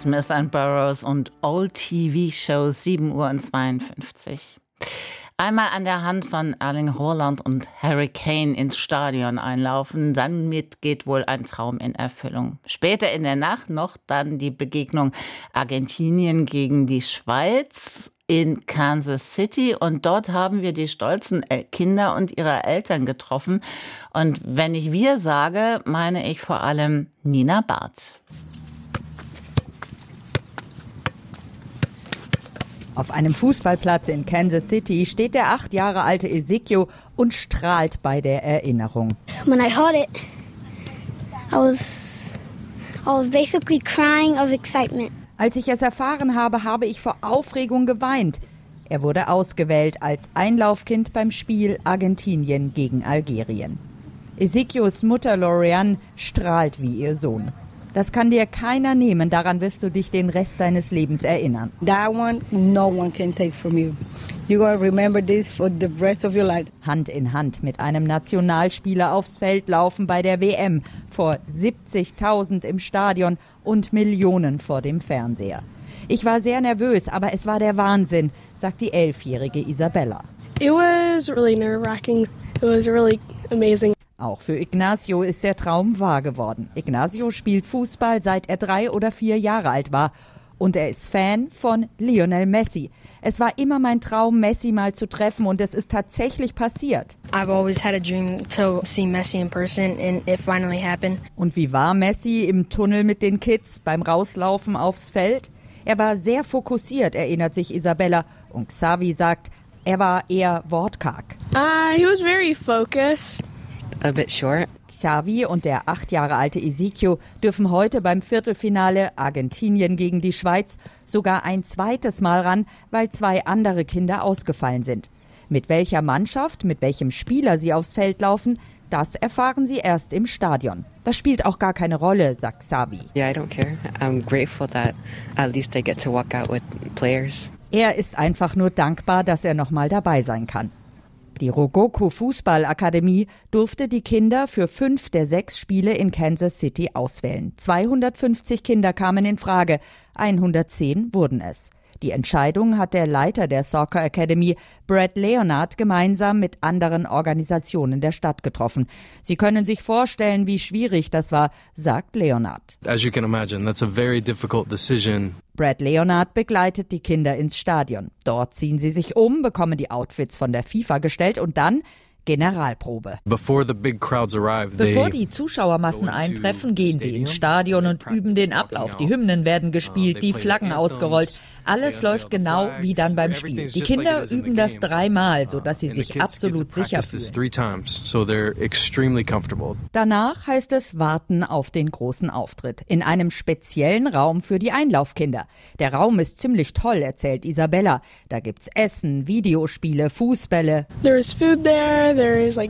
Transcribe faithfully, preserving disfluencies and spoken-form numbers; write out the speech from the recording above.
Smith and Burroughs und Old T V-Show, sieben Uhr zweiundfünfzig. Einmal an der Hand von Erling Haaland und Harry Kane ins Stadion einlaufen, damit geht wohl ein Traum in Erfüllung. Später in der Nacht noch dann die Begegnung Argentinien gegen die Schweiz in Kansas City, und dort haben wir die stolzen Kinder und ihre Eltern getroffen. Und wenn ich wir sage, meine ich vor allem Nina Barth. Auf einem Fußballplatz in Kansas City steht der acht Jahre alte Ezekiel und strahlt bei der Erinnerung. When I heard it, I was, I was basically crying of excitement. Als ich es erfahren habe, habe ich vor Aufregung geweint. Er wurde ausgewählt als Einlaufkind beim Spiel Argentinien gegen Algerien. Ezekiels Mutter Lorianne strahlt wie ihr Sohn. Das kann dir keiner nehmen, daran wirst du dich den Rest deines Lebens erinnern. That one, no one can take from you. You're gonna remember this for the rest of your life. Hand in Hand mit einem Nationalspieler aufs Feld laufen bei der W M vor siebzigtausend im Stadion und Millionen vor dem Fernseher. Ich war sehr nervös, aber es war der Wahnsinn, sagt die elfjährige Isabella. It was really nerve-wracking. It was really amazing. Auch für Ignacio ist der Traum wahr geworden. Ignacio spielt Fußball, seit er drei oder vier Jahre alt war. Und er ist Fan von Lionel Messi. Es war immer mein Traum, Messi mal zu treffen, und es ist tatsächlich passiert. I've always had a dream to see Messi in person, and it finally happened. Und wie war Messi im Tunnel mit den Kids beim Rauslaufen aufs Feld? Er war sehr fokussiert, erinnert sich Isabella. Und Xavi sagt, er war eher wortkarg. Uh, he was very focused. A bit short. Xavi und der acht Jahre alte Ezekiel dürfen heute beim Viertelfinale Argentinien gegen die Schweiz sogar ein zweites Mal ran, weil zwei andere Kinder ausgefallen sind. Mit welcher Mannschaft, mit welchem Spieler sie aufs Feld laufen, das erfahren sie erst im Stadion. Das spielt auch gar keine Rolle, sagt Xavi. Yeah, I don't care. I'm grateful that at least I get to walk out with players. Er ist einfach nur dankbar, dass er noch mal dabei sein kann. Die Rogoku Fußballakademie durfte die Kinder für fünf der sechs Spiele in Kansas City auswählen. zweihundertfünfzig Kinder kamen in Frage, hundertzehn wurden es. Die Entscheidung hat der Leiter der Soccer Academy, Brad Leonard, gemeinsam mit anderen Organisationen der Stadt getroffen. Sie können sich vorstellen, wie schwierig das war, sagt Leonard. As you can imagine, that's a very difficult decision. Brad Leonard begleitet die Kinder ins Stadion. Dort ziehen sie sich um, bekommen die Outfits von der FIFA gestellt und dann Generalprobe. Before the big crowds arrive, Bevor die Zuschauermassen eintreffen, gehen sie ins Stadion und üben den Ablauf. Die Hymnen werden gespielt, die Flaggen ausgerollt. Alles läuft genau wie dann beim Spiel. Die Kinder üben das dreimal, sodass sie sich absolut sicher fühlen. Danach heißt es warten auf den großen Auftritt. In einem speziellen Raum für die Einlaufkinder. Der Raum ist ziemlich toll, erzählt Isabella. Da gibt's Essen, Videospiele, Fußbälle. There is food there. There is like